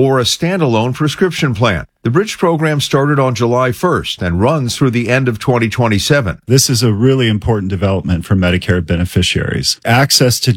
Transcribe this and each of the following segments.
or a standalone prescription plan. The Bridge program started on July 1st and runs through the end of 2027. This is a really important development for Medicare beneficiaries. Access to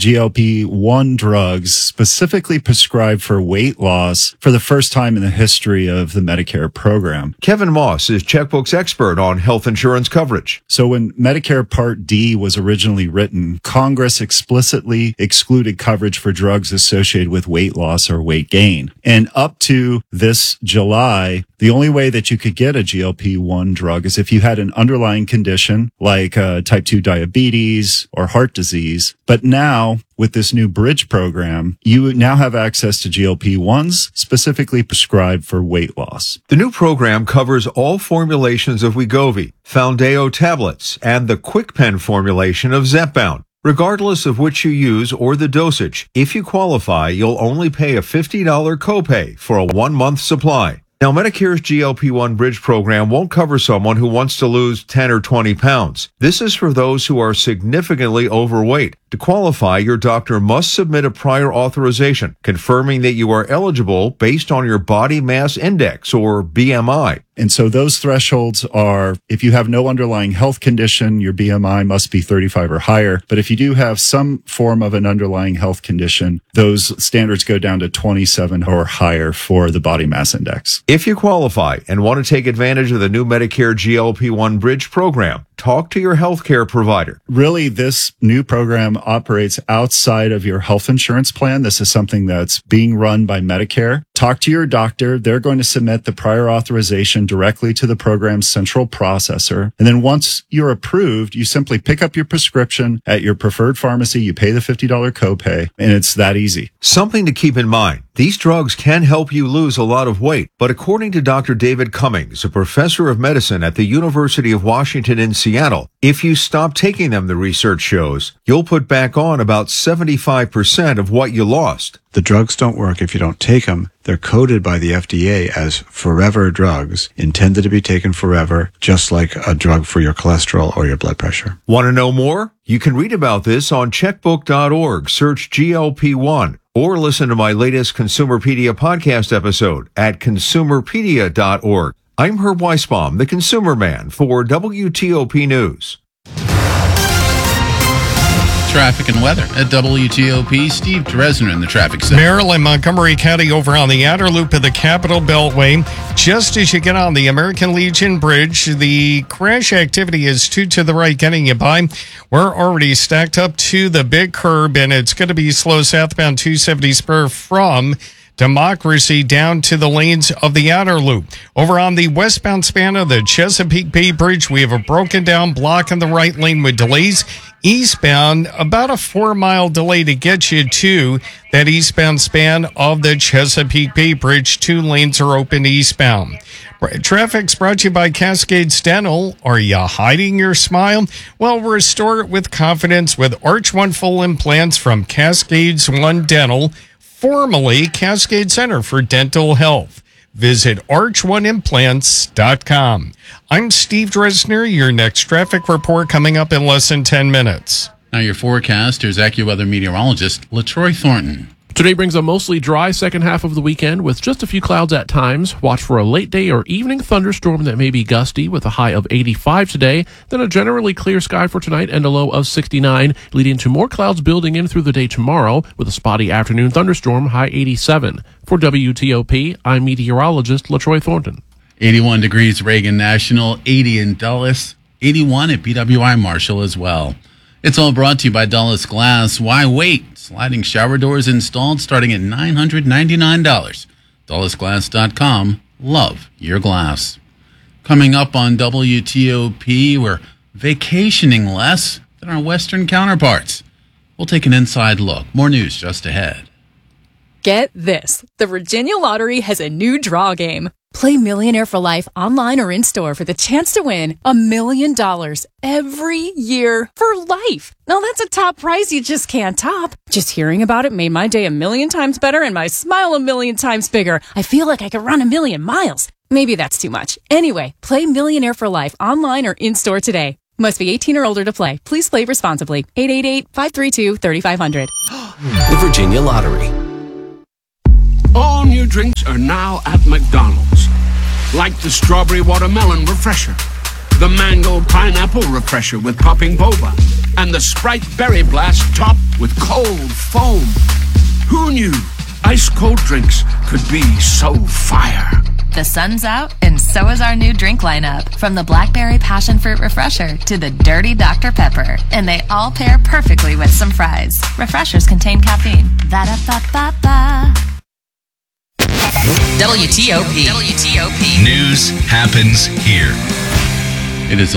GLP-1 drugs specifically prescribed for weight loss for the first time in the history of the Medicare program. Kevin Moss is Checkbook's expert on health insurance coverage. So when Medicare Part D was originally written, Congress explicitly excluded coverage for drugs associated with weight loss or weight gain. And up to this July, the only way that you could get a GLP-1 drug is if you had an underlying condition like type 2 diabetes or heart disease. But now, with this new Bridge program, you now have access to GLP-1s specifically prescribed for weight loss. The new program covers all formulations of Wegovy, Foundayo tablets, and the KwikPen formulation of Zepbound. Regardless of which you use or the dosage, if you qualify, you'll only pay a $50 copay for a 1-month supply. Now, Medicare's GLP-1 Bridge program won't cover someone who wants to lose 10 or 20 pounds. This is for those who are significantly overweight. To qualify, your doctor must submit a prior authorization confirming that you are eligible based on your body mass index, or BMI. And so those thresholds are, if you have no underlying health condition, your BMI must be 35 or higher. But if you do have some form of an underlying health condition, those standards go down to 27 or higher for the body mass index. If you qualify and want to take advantage of the new Medicare GLP-1 Bridge program, talk to your healthcare provider. Really, this new program operates outside of your health insurance plan. This is something that's being run by Medicare. Talk to your doctor. They're going to submit the prior authorization directly to the program's central processor. And then once you're approved, you simply pick up your prescription at your preferred pharmacy. You pay the $50 copay, and it's that easy. Something to keep in mind. These drugs can help you lose a lot of weight, but according to Dr. David Cummings, a professor of medicine at the University of Washington in Seattle, if you stop taking them, the research shows, you'll put back on about 75% of what you lost. The drugs don't work if you don't take them. They're coded by the FDA as forever drugs, intended to be taken forever, just like a drug for your cholesterol or your blood pressure. Want to know more? You can read about this on checkbook.org, search GLP-1, or listen to my latest Consumerpedia podcast episode at consumerpedia.org. I'm Herb Weisbaum, the Consumer Man, for WTOP News. Traffic and weather at WTOP. Steve Dresner in the traffic center. Maryland, Montgomery County over on the outer loop of the Capitol Beltway. Just as you get on the American Legion Bridge, the crash activity is to the right getting you by. We're already stacked up to the big curb, and it's going to be slow southbound 270 spur from Democracy down to the lanes of the outer loop. Over on the westbound span of the Chesapeake Bay Bridge, we have a broken down block in the right lane with delays. Eastbound, about a 4-mile delay to get you to that eastbound span of the Chesapeake Bay Bridge. 2 lanes are open eastbound. Traffic's brought to you by Cascades Dental. Are you hiding your smile? Well, restore it with confidence with Arch One Full Implants from Cascades One Dental, formerly Cascade Center for Dental Health. Visit arch1implants.com. I'm Steve Dresner. Your next traffic report coming up in less than 10 minutes. Now your forecaster is AccuWeather meteorologist LaTroy Thornton. Today brings a mostly dry second half of the weekend with just a few clouds at times. Watch for a late day or evening thunderstorm that may be gusty with a high of 85 today. Then a generally clear sky for tonight and a low of 69, leading to more clouds building in through the day tomorrow with a spotty afternoon thunderstorm, high 87. For WTOP, I'm meteorologist LaTroy Thornton. 81 degrees Reagan National, 80 in Dulles, 81 at BWI Marshall as well. It's all brought to you by Dulles Glass. Why wait? Sliding shower doors installed starting at $999. DullesGlass.com. Love your glass. Coming up on WTOP, we're vacationing less than our Western counterparts. We'll take an inside look. More news just ahead. Get this. The Virginia Lottery has a new draw game. Play Millionaire for Life online or in-store for the chance to win $1 million every year for life. Now that's a top prize you just can't top. Just hearing about it made my day 1,000,000 times better and my smile 1,000,000 times bigger. I feel like I could run 1,000,000 miles. Maybe that's too much. Anyway, play Millionaire for Life online or in-store today. Must be 18 or older to play. Please play responsibly. 888-532-3500. The Virginia Lottery. All new drinks are now at McDonald's. Like the strawberry watermelon refresher, the mango pineapple refresher with popping boba, and the Sprite berry blast topped with cold foam. Who knew ice cold drinks could be so fire? The sun's out, and so is our new drink lineup. From the Blackberry Passion Fruit Refresher to the Dirty Dr. Pepper. And they all pair perfectly with some fries. Refreshers contain caffeine. Va-da-ba-ba-ba. WTOP. News happens here. It is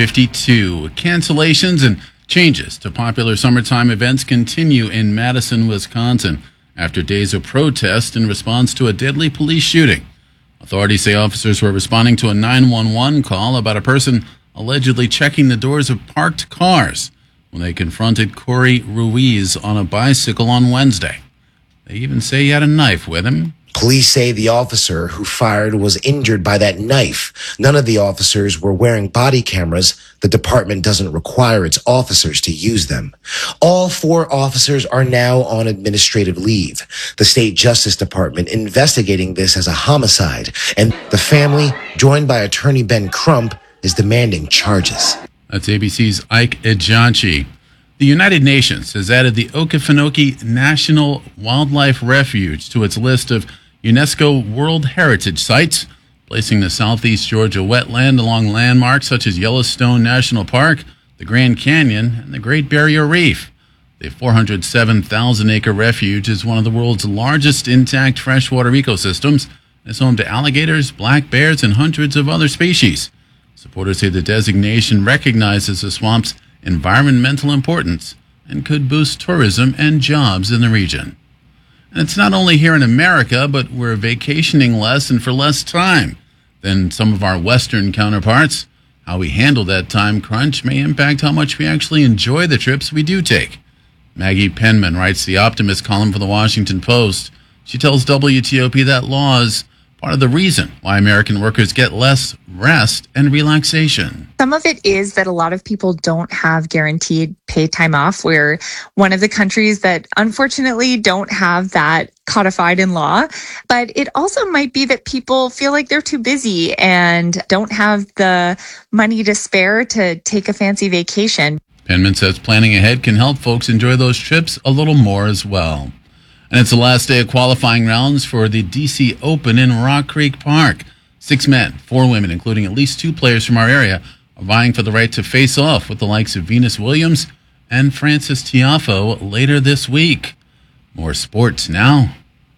11:52. Cancellations and changes to popular summertime events continue in Madison, Wisconsin, after days of protest in response to a deadly police shooting. Authorities say officers were responding to a 911 call about a person allegedly checking the doors of parked cars when they confronted Corey Ruiz on a bicycle on Wednesday. They even say he had a knife with him. Police say the officer who fired was injured by that knife. None of the officers were wearing body cameras. The department doesn't require its officers to use them. All 4 officers are now on administrative leave. The state justice department investigating this as a homicide, and the family, joined by attorney Ben Crump, is demanding charges. That's ABC's Ike Ejanchi. The United Nations has added the Okefenokee National Wildlife Refuge to its list of UNESCO World Heritage Sites, placing the Southeast Georgia wetland along landmarks such as Yellowstone National Park, the Grand Canyon, and the Great Barrier Reef. The 407,000-acre refuge is one of the world's largest intact freshwater ecosystems and is home to alligators, black bears, and hundreds of other species. Supporters say the designation recognizes the swamp's environmental importance and could boost tourism and jobs in the region. And it's not only here in America, but we're vacationing less and for less time than some of our Western counterparts. How we handle that time crunch may impact how much we actually enjoy the trips we do take. Maggie Penman writes the Optimist column for the Washington Post. She tells WTOP that law is part of the reason why American workers get less rest and relaxation. Some of it is that a lot of people don't have guaranteed paid time off. We're one of the countries that unfortunately don't have that codified in law. But it also might be that people feel like they're too busy and don't have the money to spare to take a fancy vacation. Penman says planning ahead can help folks enjoy those trips a little more as well. And it's the last day of qualifying rounds for the DC Open in Rock Creek Park. 6 men, 4 women, including at least 2 players from our area, are vying for the right to face off with the likes of Venus Williams and Frances Tiafoe later this week. More sports now.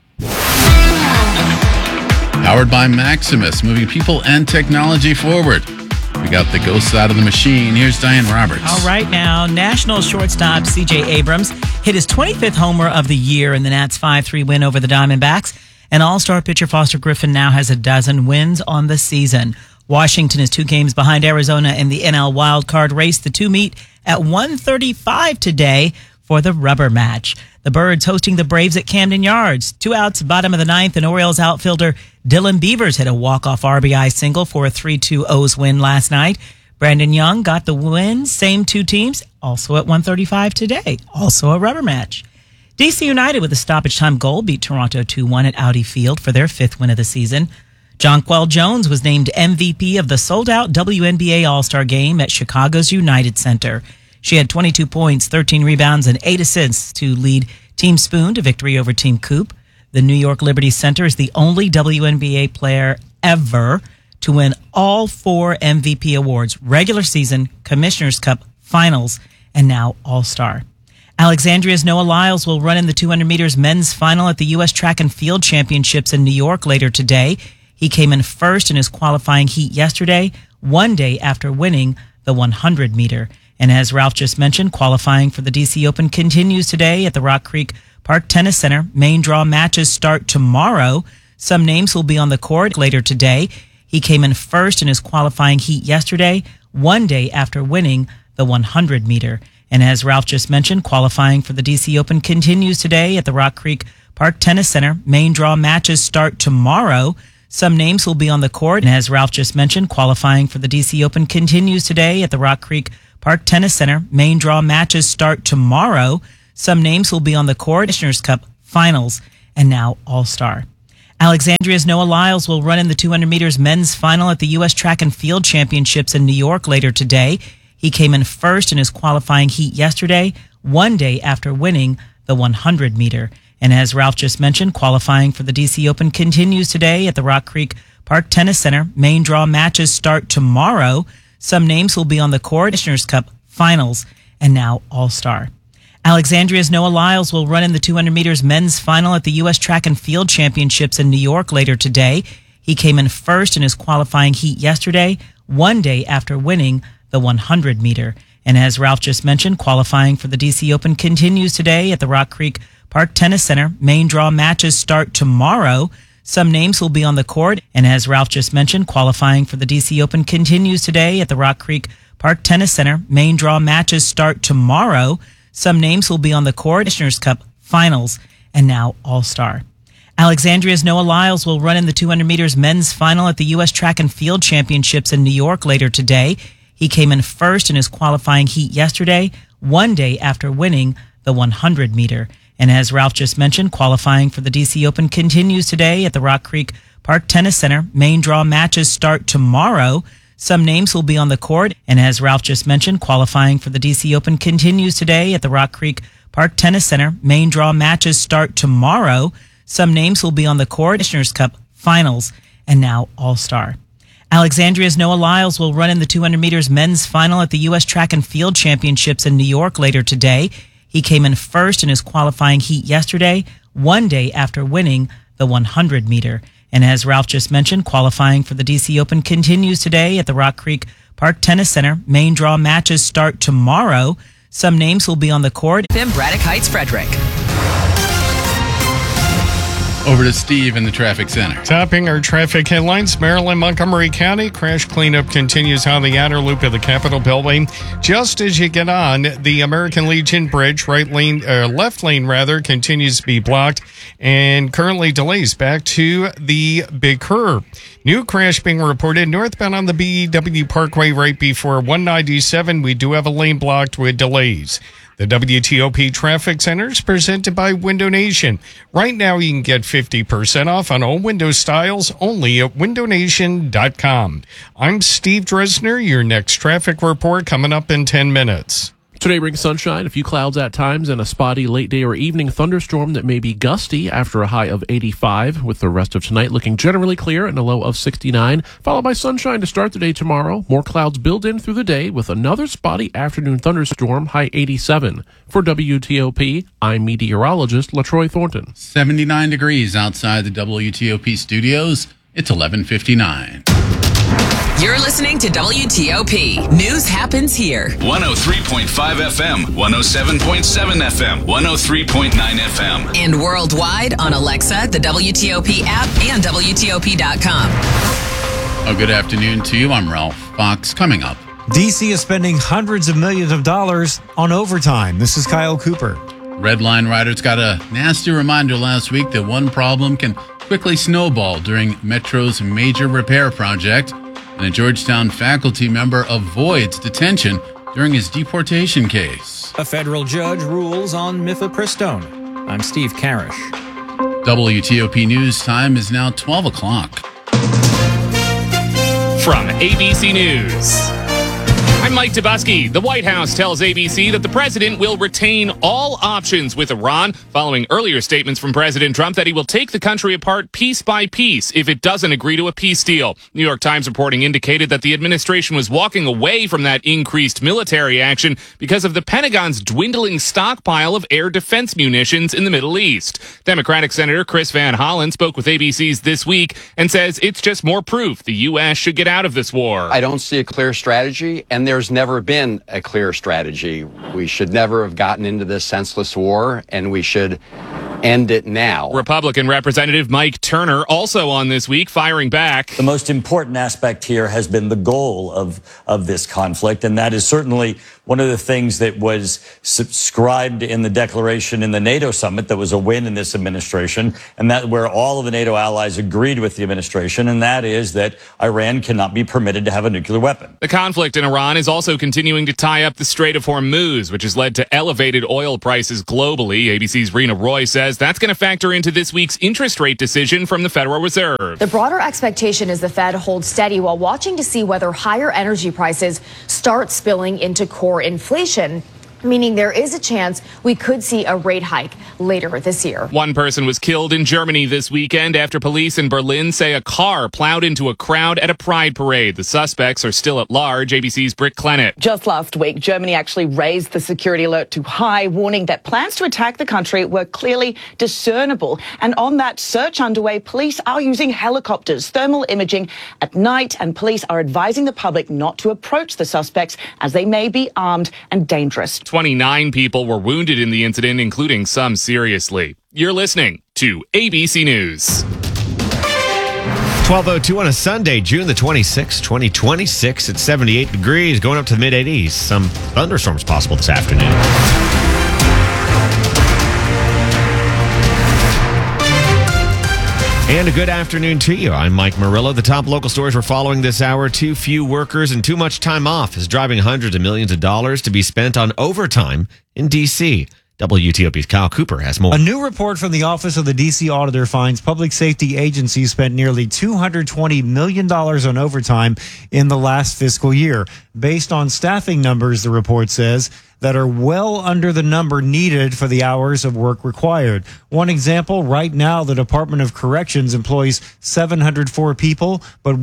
Powered by Maximus, moving people and technology forward. We got the ghost side of the machine. Here's Diane Roberts. All right now, National shortstop C.J. Abrams hit his 25th homer of the year in the Nats' 5-3 win over the Diamondbacks. And all-star pitcher Foster Griffin now has 12 wins on the season. Washington is 2 games behind Arizona in the NL wildcard race. The 2 meet at 1:35 today for the rubber match. The Birds hosting the Braves at Camden Yards. 2 outs, bottom of the 9th, and Orioles outfielder Dylan Beavers hit a walk-off RBI single for a 3-2 O's win last night. Brandon Young got the win. Same 2 teams, also at 1:35 today. Also a rubber match. DC United with a stoppage time goal beat Toronto 2-1 at Audi Field for their 5th win of the season. Jonquel Jones was named MVP of the sold-out WNBA All-Star Game at Chicago's United Center. She had 22 points, 13 rebounds, and 8 assists to lead Team Spoon to victory over Team Coop. The New York Liberty Center is the only WNBA player ever to win all 4 MVP awards: regular season, Commissioner's Cup, Finals, and now All-Star. Alexandria's Noah Lyles will run in the 200 meters men's final at the U.S. Track and Field Championships in New York later today. He came in first in his qualifying heat yesterday, one day after winning the 100 meter. And as Ralph just mentioned, qualifying for the DC Open continues today at the Rock Creek Park Tennis Center. Main draw matches start tomorrow. Some names will be on the court later today. He came in first in his qualifying heat yesterday, one day after winning the 100 meter. And as Ralph just mentioned, qualifying for the DC Open continues today at the Rock Creek Park Tennis Center. Main draw matches start tomorrow. Some names will be on the court. And as Ralph just mentioned, qualifying for the DC Open continues today at the Rock Creek Park Tennis Center. Main draw matches start tomorrow. Some names will be on the court. Commissioner's Cup Finals. and now All-Star. Alexandria's Noah Lyles will run in the 200 meters men's final at the U.S. Track and Field Championships in New York later today. He came in first in his qualifying heat yesterday, one day after winning the 100 meter. And as Ralph just mentioned, qualifying for the DC Open continues today at the Rock Creek Park Tennis Center. Main draw matches start tomorrow. Some names will be on the court. Commissioner's Cup Finals and now All-Star. Alexandria's Noah Lyles will run in the 200 meters men's final at the U.S. Track and Field Championships in New York later today. He came in first in his qualifying heat yesterday, one day after winning the 100 meter. And as Ralph just mentioned, qualifying for the DC Open continues today at the Rock Creek Park Tennis Center. Main draw matches start tomorrow. Some names will be on the court. And as Ralph just mentioned, qualifying for the DC Open continues today at the Rock Creek Park Tennis Center. Main draw matches start tomorrow. Some names will be on the court. Commissioner's Cup Finals and now All-Star. Alexandria's Noah Lyles will run in the 200 meters men's final at the U.S. Track and Field Championships in New York later today. He came in first in his qualifying heat yesterday, one day after winning the 100 meter. And as Ralph just mentioned, qualifying for the DC Open continues today at the Rock Creek Park Tennis Center. Main draw matches start tomorrow. Some names will be on the court. And as Ralph just mentioned, qualifying for the DC Open continues today at the Rock Creek Park Tennis Center. Main draw matches start tomorrow. Some names will be on the court. Commissioner's Cup Finals and now All-Star. Alexandria's Noah Lyles will run in the 200 meters men's final at the U.S. Track and Field Championships in New York later today. He came in first in his qualifying heat yesterday, one day after winning the 100 meter. And as Ralph just mentioned, qualifying for the DC Open continues today at the Rock Creek Park Tennis Center. Main draw matches start tomorrow. Some names will be on the court. Tim Braddock Heights, Frederick. Over to Steve in the traffic center. Topping our traffic headlines, Maryland, Montgomery County. Crash cleanup continues on the outer loop of the Capitol Beltway. Just as you get on, the American Legion Bridge, left lane continues to be blocked and currently delays back to the Big Curve. New crash being reported northbound on the BEW Parkway right before 197. We do have a lane blocked with delays. The WTOP Traffic Center is presented by Window Nation. Right now, you can get 50% off on all window styles only at windownation.com. I'm Steve Dresner. Your next traffic report coming up in 10 minutes. Today brings sunshine, a few clouds at times, and a spotty late day or evening thunderstorm that may be gusty after a high of 85, with the rest of tonight looking generally clear and a low of 69, followed by sunshine to start the day tomorrow. More clouds build in through the day with another spotty afternoon thunderstorm, high 87. For WTOP, I'm meteorologist LaTroy Thornton. 79 degrees outside the WTOP studios. It's 11:59. You're listening to WTOP. News happens here. 103.5 FM, 107.7 FM, 103.9 FM. And worldwide on Alexa, the WTOP app, and WTOP.com. Oh, good afternoon to you. I'm Ralph Fox. Coming up. D.C. is spending hundreds of millions of dollars on overtime. This is Kyle Cooper. Red Line riders got a nasty reminder last week that one problem can quickly snowball during Metro's major repair project. And a Georgetown faculty member avoids detention during his deportation case. A federal judge rules on mifepristone. I'm Steve Karish. WTOP News time is now 12 o'clock. From ABC News, I'm Mike Tobuski. The White House tells ABC that the president will retain all options with Iran, following earlier statements from President Trump that he will take the country apart piece by piece if it doesn't agree to a peace deal. New York Times reporting indicated that the administration was walking away from that increased military action because of the Pentagon's dwindling stockpile of air defense munitions in the Middle East. Democratic Senator Chris Van Hollen spoke with ABC's This Week and says it's just more proof the U.S. should get out of this war. I don't see a clear strategy, and there's never been a clear strategy. We should never have gotten into this senseless war, and we should end it now. Republican Representative Mike Turner also on This Week, firing back. The most important aspect here has been the goal of this conflict, and that is certainly one of the things that was subscribed in the declaration in the NATO summit that was a win in this administration, and that where all of the NATO allies agreed with the administration, and that is that Iran cannot be permitted to have a nuclear weapon. The conflict in Iran is is also continuing to tie up the Strait of Hormuz, which has led to elevated oil prices globally. ABC's Rena Roy says that's going to factor into this week's interest rate decision from the Federal Reserve. The broader expectation is the Fed holds steady while watching to see whether higher energy prices start spilling into core inflation, meaning there is a chance we could see a rate hike later this year. One person was killed in Germany this weekend after police in Berlin say a car plowed into a crowd at a pride parade. The suspects are still at large. ABC's Britt Clennett. Just last week, Germany actually raised the security alert to high, warning that plans to attack the country were clearly discernible. And on that search underway, police are using helicopters, thermal imaging at night, and police are advising the public not to approach the suspects as they may be armed and dangerous. 29 people were wounded in the incident, including some seriously. You're listening to ABC News. 12:02 on a Sunday, June the 26th, 2026. It's 78 degrees, going up to the mid-80s. Some thunderstorms possible this afternoon. And a good afternoon to you. I'm Mike Murillo. The top local stories we're following this hour: too few workers and too much time off is driving hundreds of millions of dollars to be spent on overtime in D.C. WTOP's Kyle Cooper has more. A new report from the Office of the D.C. Auditor finds public safety agencies spent nearly $220 million on overtime in the last fiscal year. Based on staffing numbers, the report says, that are well under the number needed for the hours of work required. One example, right now, the Department of Corrections employs 704 people, but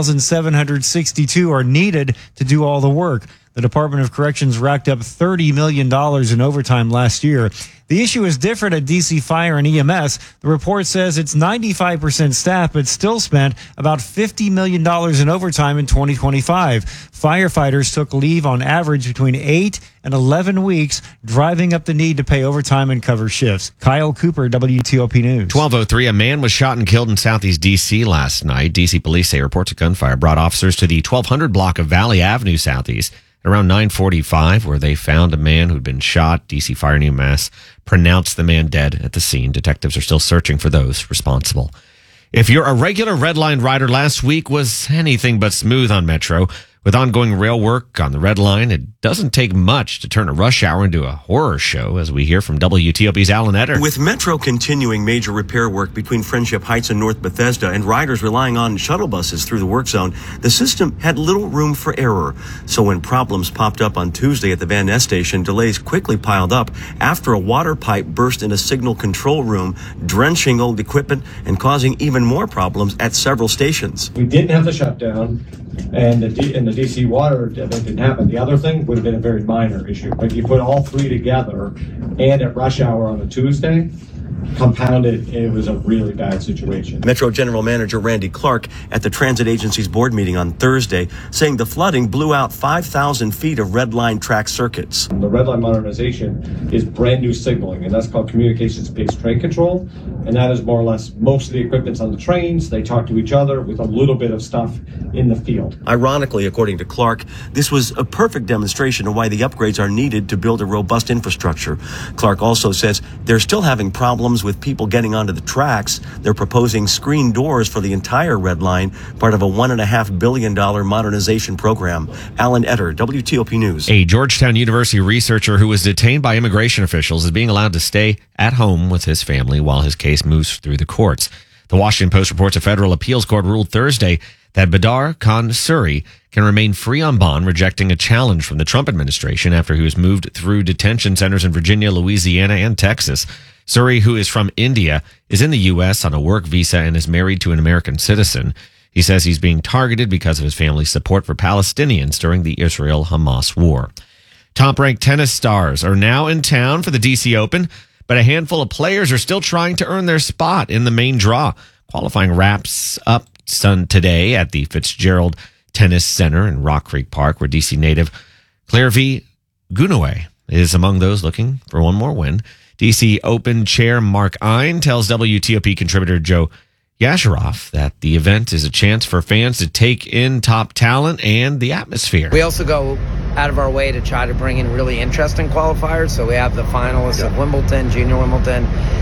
1,762 are needed to do all the work. The Department of Corrections racked up $30 million in overtime last year. The issue is different at DC Fire and EMS. The report says it's 95% staff, but still spent about $50 million in overtime in 2025. Firefighters took leave on average between 8 and 11 weeks, driving up the need to pay overtime and cover shifts. Kyle Cooper, WTOP News. 12:03, a man was shot and killed in southeast D.C. last night. D.C. police say reports of gunfire brought officers to the 1200 block of Valley Avenue southeast around 9:45, where they found a man who'd been shot. DC Fire and EMS pronounced the man dead at the scene. Detectives are still searching for those responsible. If you're a regular Red Line rider, last week was anything but smooth on Metro. With ongoing rail work on the Red Line, it doesn't take much to turn a rush hour into a horror show, as we hear from WTOP's Alan Etter. With Metro continuing major repair work between Friendship Heights and North Bethesda and riders relying on shuttle buses through the work zone, the system had little room for error. So when problems popped up on Tuesday at the Van Ness station, delays quickly piled up after a water pipe burst in a signal control room, drenching old equipment and causing even more problems at several stations. We didn't have the shutdown, and the DC water event didn't happen. The other thing would have been a very minor issue, but you put all three together and at rush hour on a Tuesday, compounded, it was a really bad situation. Metro General Manager Randy Clark at the Transit Agency's board meeting on Thursday, saying the flooding blew out 5,000 feet of Red Line track circuits. The Red Line modernization is brand new signaling, and that's called communications-based train control, and that is more or less most of the equipment's on the trains. They talk to each other with a little bit of stuff in the field. Ironically, according to Clark, this was a perfect demonstration of why the upgrades are needed to build a robust infrastructure. Clark also says they're still having problems with people getting onto the tracks. They're proposing screen doors for the entire Red Line, part of a $1.5 billion modernization program. Alan Etter, WTOP News. A Georgetown University researcher who was detained by immigration officials is being allowed to stay at home with his family while his case moves through the courts. The Washington Post reports a federal appeals court ruled Thursday that Badar Khan Suri can remain free on bond, rejecting a challenge from the Trump administration after he was moved through detention centers in Virginia, Louisiana, and Texas. Suri, who is from India, is in the U.S. on a work visa and is married to an American citizen. He says he's being targeted because of his family's support for Palestinians during the Israel-Hamas war. Top-ranked tennis stars are now in town for the D.C. Open, but a handful of players are still trying to earn their spot in the main draw. Qualifying wraps up today at the Fitzgerald Tennis Center in Rock Creek Park, where D.C. native Claire-V. Gunaway is among those looking for one more win. D.C. Open chair Mark Ein tells WTOP contributor Joe Yasharoff that the event is a chance for fans to take in top talent and the atmosphere. We also go out of our way to try to bring in really interesting qualifiers. So we have the finalists of Wimbledon, Junior Wimbledon.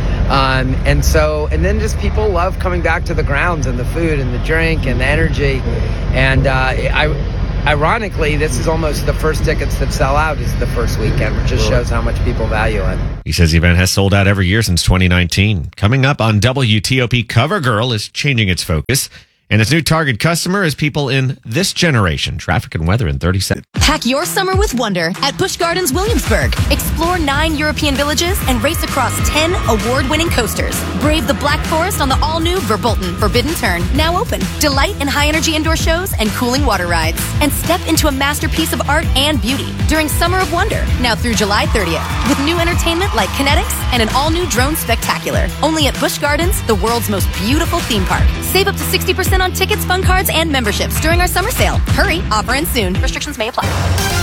And then just people love coming back to the grounds and the food and the drink and the energy. And ironically, this is almost the first tickets that sell out is the first weekend, which just shows how much people value it. He says the event has sold out every year since 2019. Coming up on WTOP, CoverGirl is changing its focus, and its new target customer is people in this generation. Traffic and weather in 30 seconds. Pack your summer with wonder at Busch Gardens Williamsburg. Explore 9 European villages and race across 10 award-winning coasters. Brave the Black Forest on the all-new Verbolten Forbidden Turn, now open. Delight in high-energy indoor shows and cooling water rides. And step into a masterpiece of art and beauty during Summer of Wonder, now through July 30th. With new entertainment like Kinetics and an all-new drone spectacular. Only at Busch Gardens, the world's most beautiful theme park. Save up to 60% on tickets, fun cards, and memberships during our summer sale. Hurry, offer ends soon. Restrictions may apply.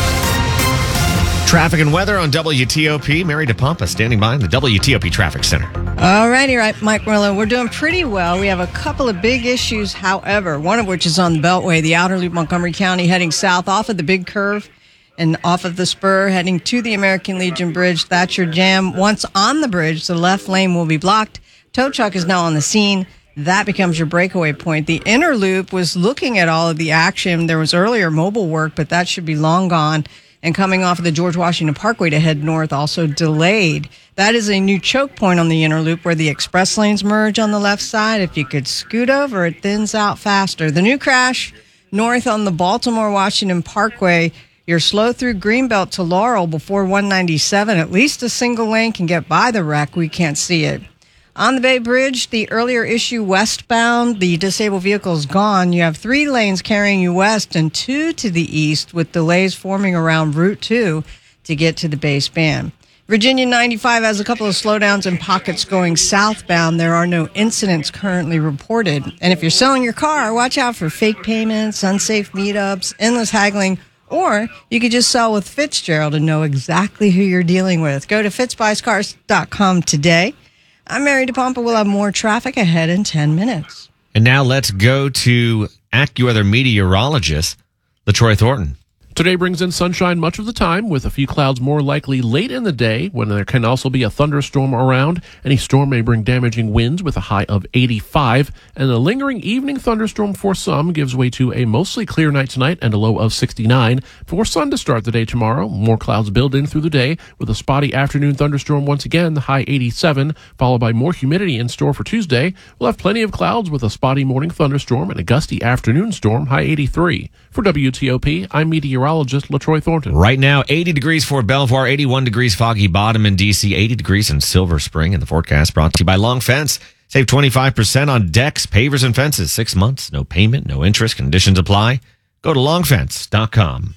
Traffic and weather on WTOP. Mary DePompa standing by in the WTOP Traffic Center. All righty, Mike Murillo. We're doing pretty well. We have a couple of big issues, however, one of which is on the Beltway, the outer loop, Montgomery County, heading south off of the big curve and off of the spur, heading to the American Legion Bridge. That's your jam. Once on the bridge, the left lane will be blocked. Tow truck is now on the scene. That becomes your breakaway point. The inner loop was looking at all of the action. There was earlier mobile work, but that should be long gone. And coming off of the George Washington Parkway to head north, also delayed. That is a new choke point on the inner loop where the express lanes merge on the left side. If you could scoot over, it thins out faster. The new crash north on the Baltimore-Washington Parkway. You're slow through Greenbelt to Laurel before 197. At least a single lane can get by the wreck. We can't see it. On the Bay Bridge, the earlier issue westbound, the disabled vehicle is gone. You have 3 lanes carrying you west and 2 to the east with delays forming around Route 2 to get to the base band. Virginia 95 has a couple of slowdowns and pockets going southbound. There are no incidents currently reported. And if you're selling your car, watch out for fake payments, unsafe meetups, endless haggling, or you could just sell with Fitzgerald and know exactly who you're dealing with. Go to fitzbuyscars.com today. I'm Mary DePompa. We'll have more traffic ahead in 10 minutes. And now let's go to AccuWeather meteorologist LaTroy Thornton. Today brings in sunshine much of the time, with a few clouds more likely late in the day, when there can also be a thunderstorm around. Any storm may bring damaging winds with a high of 85, and a lingering evening thunderstorm for some gives way to a mostly clear night tonight and a low of 69. For sun to start the day tomorrow, more clouds build in through the day, with a spotty afternoon thunderstorm once again, the high 87, followed by more humidity in store for Tuesday. We'll have plenty of clouds with a spotty morning thunderstorm and a gusty afternoon storm, high 83. For WTOP, I'm meteorologist LaTroy Thornton. Right now, 80 degrees for Belvoir, 81 degrees Foggy Bottom in D.C., 80 degrees in Silver Spring. And the forecast brought to you by Long Fence. Save 25% on decks, pavers, and fences. 6 months, no payment, no interest. Conditions apply. Go to longfence.com.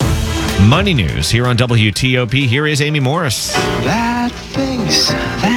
Money news here on WTOP. Here is Amy Morris. That face,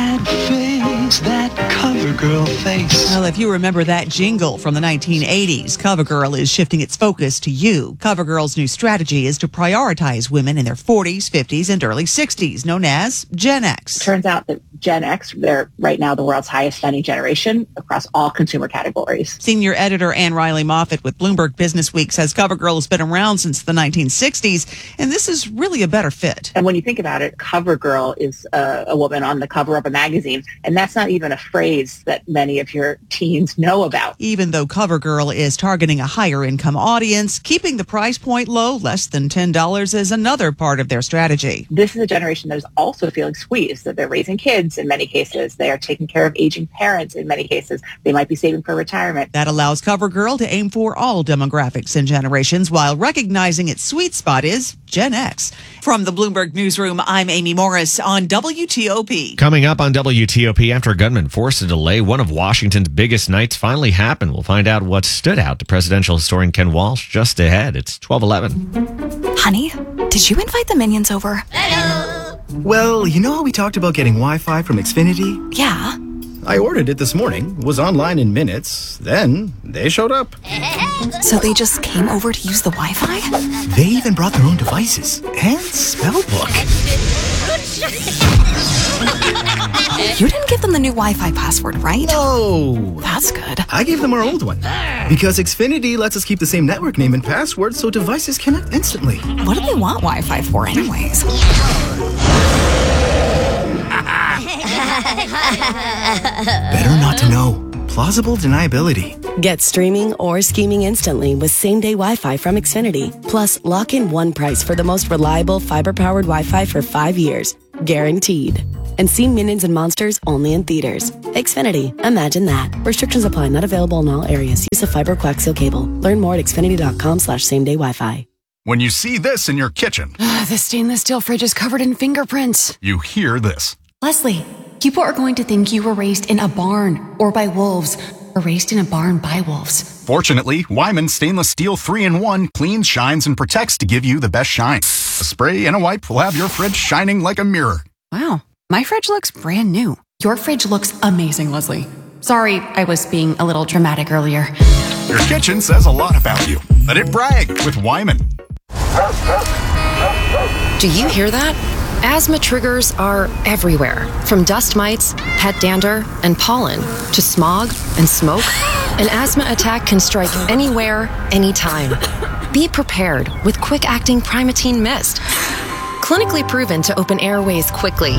that CoverGirl face. Well, if you remember that jingle from the 1980s, CoverGirl is shifting its focus to you. CoverGirl's new strategy is to prioritize women in their 40s, 50s, and early 60s, known as Gen X. Turns out that Gen X, they're right now the world's highest spending generation across all consumer categories. Senior editor Ann Riley Moffat with Bloomberg Business Week says CoverGirl has been around since the 1960s, and this is really a better fit. And when you think about it, CoverGirl is a woman on the cover of a magazine, and that's not even a phrase that many of your teens know about. Even though CoverGirl is targeting a higher income audience, keeping the price point low, less than $10, is another part of their strategy. This is a generation that is also feeling squeezed, that they're raising kids in many cases. They are taking care of aging parents in many cases. They might be saving for retirement. That allows CoverGirl to aim for all demographics and generations while recognizing its sweet spot is Gen X. From the Bloomberg Newsroom, I'm Amy Morris on WTOP. Coming up on WTOP, after a gunman forced to delay one of Washington's biggest nights finally happened. We'll find out what stood out to presidential historian Ken Walsh just ahead. It's 12:11. Honey, did you invite the minions over? Well, you know how we talked about getting Wi-Fi from Xfinity? Yeah. I ordered it this morning, was online in minutes, then they showed up. So they just came over to use the Wi-Fi? They even brought their own devices and spell book. You didn't give them the new Wi-Fi password, right? No. That's good. I gave them our old one. Because Xfinity lets us keep the same network name and password so devices connect instantly. What do they want Wi-Fi for anyways? Better not to know. plausible deniability. Get streaming or scheming instantly with same-day Wi-Fi from Xfinity. Plus, lock in one price for the most reliable fiber-powered Wi-Fi for 5 years. Guaranteed. And see Minions and Monsters only in theaters. Xfinity. Imagine that. Restrictions apply. Not available in all areas. Use of fiber coaxial cable. Learn more at xfinity.com/same-day Wi-Fi. When you see this in your kitchen, The stainless steel fridge is covered in fingerprints. you hear this. Leslie, people are going to think you were raised in a barn or by wolves, or raised in a barn by wolves. Fortunately, Wyman Stainless Steel 3-in-1 cleans, shines, and protects to give you the best shine. A spray and a wipe will have your fridge shining like a mirror. Wow, my fridge looks brand new. Your fridge looks amazing, Leslie. Sorry, I was being a little dramatic earlier. Your kitchen says a lot about you. Let it brag with Wyman. Do you hear that? Asthma triggers are everywhere, from dust mites, pet dander, and pollen, to smog and smoke. An asthma attack can strike anywhere, anytime. Be prepared with quick-acting Primatene Mist. Clinically proven to open airways quickly.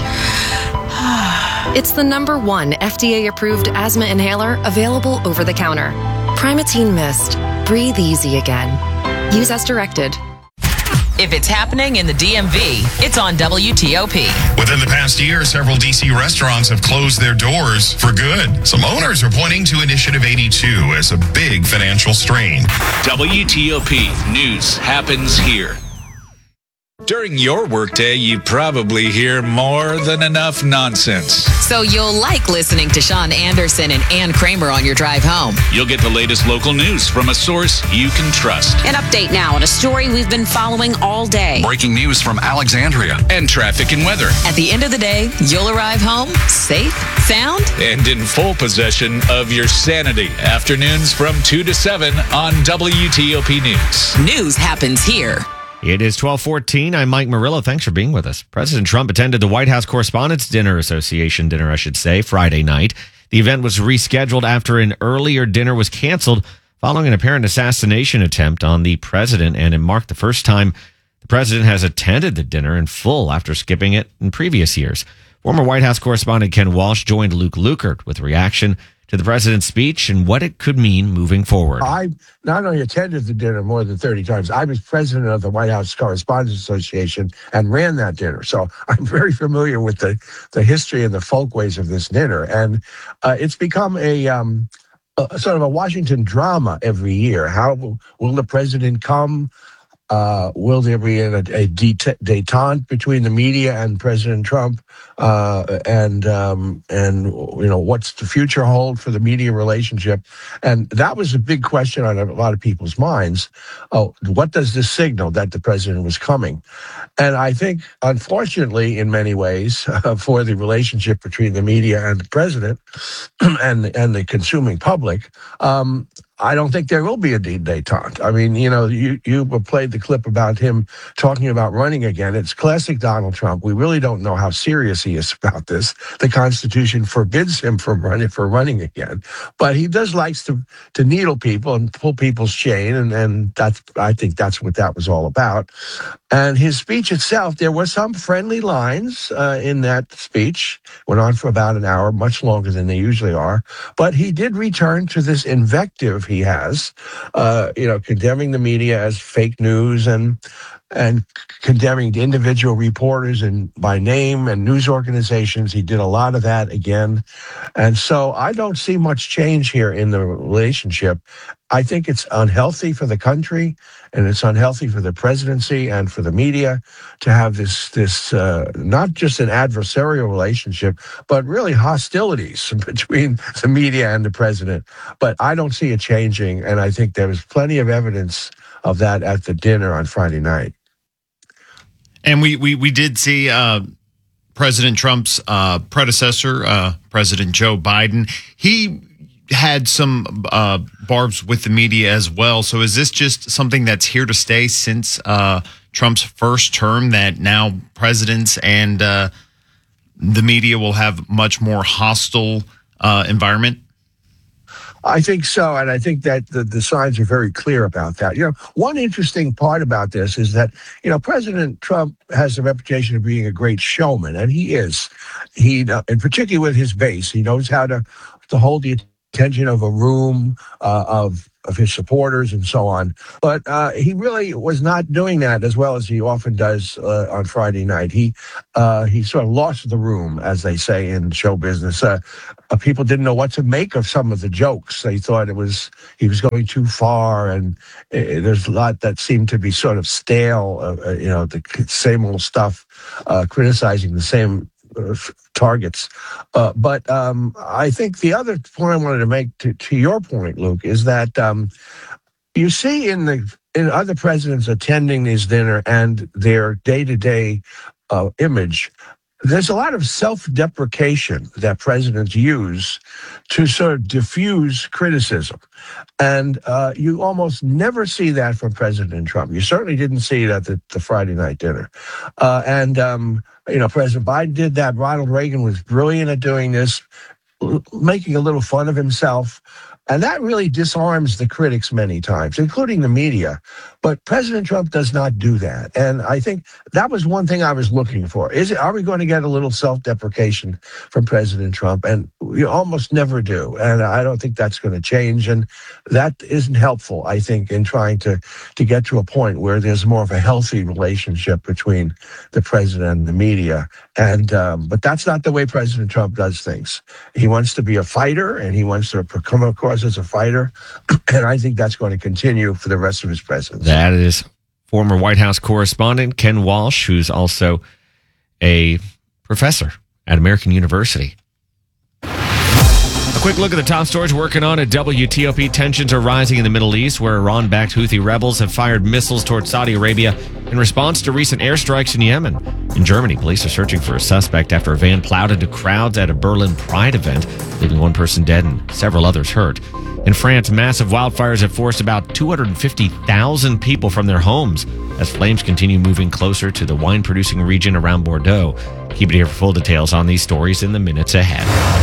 It's the #1 FDA-approved asthma inhaler available over the counter. Primatene Mist. Breathe easy again. Use as directed. If it's happening in the DMV, it's on WTOP. Within the past year, several D.C. restaurants have closed their doors for good. Some owners are pointing to Initiative 82 as a big financial strain. WTOP News happens here. During your workday, you probably hear more than enough nonsense. So you'll like listening to Sean Anderson and Ann Kramer on your drive home. You'll get the latest local news from a source you can trust. An update now on a story we've been following all day. Breaking news from Alexandria. And traffic and weather. At the end of the day, you'll arrive home safe, sound, and in full possession of your sanity. Afternoons from 2 to 7 on WTOP News. News happens here. It is 12:14. I'm Mike Murillo. Thanks for being with us. President Trump attended the White House Correspondents' Association dinner, Friday night. The event was rescheduled after an earlier dinner was canceled following an apparent assassination attempt on the president, and it marked the first time the president has attended the dinner in full after skipping it in previous years. Former White House correspondent Ken Walsh joined Luke Lukert with a reaction to the president's speech and what it could mean moving forward. I not only attended the dinner more than 30 times, I was president of the White House Correspondents' Association and ran that dinner. So I'm very familiar with the history and the folkways of this dinner. And it's become a sort of a Washington drama every year. How will the president come? Will there be a détente between the media and President Trump? And what's the future hold for the media relationship? And that was a big question on a lot of people's minds. Oh, what does this signal that the president was coming? And I think, unfortunately, in many ways, for the relationship between the media and the president and the consuming public, I don't think there will be a détente. I mean, you played the clip about him talking about running again. It's classic Donald Trump. We really don't know how serious he is about this. The Constitution forbids him from running again, but he does likes to needle people and pull people's chain, and I think that's what that was all about. And his speech itself, there were some friendly lines in that speech. Went on for about an hour, much longer than they usually are. But he did return to this invective he has, condemning the media as fake news and condemning the individual reporters and by name and news organizations. He did a lot of that again. And so I don't see much change here in the relationship. I think it's unhealthy for the country, and it's unhealthy for the presidency and for the media to have this not just an adversarial relationship, but really hostilities between the media and the president. But I don't see it changing, and I think there was plenty of evidence of that at the dinner on Friday night. And we did see President Trump's predecessor, President Joe Biden. He had some barbs with the media as well. So is this just something that's here to stay since Trump's first term, that now presidents and the media will have much more hostile environment? I think so, and I think that the signs are very clear about that. One interesting part about this is that, President Trump has a reputation of being a great showman, and he is. And particularly with his base, he knows how to hold the attention of a room, of his supporters and so on. But he really was not doing that as well as he often does on Friday night. He sort of lost the room, as they say in show business. People didn't know what to make of some of the jokes. They thought he was going too far, and there's a lot that seemed to be sort of stale, the same old stuff, criticizing the same targets. But I think the other point I wanted to make to your point, Luke, is that you see in other presidents attending these dinner and their day-to-day image, there's a lot of self-deprecation that presidents use to sort of diffuse criticism. And you almost never see that from President Trump. You certainly didn't see it at the Friday night dinner. President Biden did that. Ronald Reagan was brilliant at doing this, making a little fun of himself. And that really disarms the critics many times, including the media. But President Trump does not do that. And I think that was one thing I was looking for. Are we going to get a little self-deprecation from President Trump? And we almost never do. And I don't think that's going to change. And that isn't helpful, I think, in trying to get to a point where there's more of a healthy relationship between the president and the media. And but that's not the way President Trump does things. He wants to be a fighter, and he wants to come across as a fighter. And I think that's going to continue for the rest of his presidency. That is former White House correspondent Ken Walsh, who's also a professor at American University. A quick look at the top stories working on at WTOP. Tensions are rising in the Middle East, where Iran-backed Houthi rebels have fired missiles towards Saudi Arabia in response to recent airstrikes in Yemen. In Germany, police are searching for a suspect after a van plowed into crowds at a Berlin Pride event, leaving one person dead and several others hurt. In France, massive wildfires have forced about 250,000 people from their homes as flames continue moving closer to the wine-producing region around Bordeaux. Keep it here for full details on these stories in the minutes ahead.